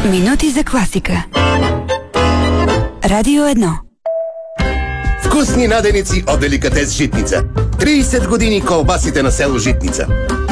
Минути за класика. Радио 1. Вкусни наденици от деликатес Житница. 30 години колбасите на село Житница.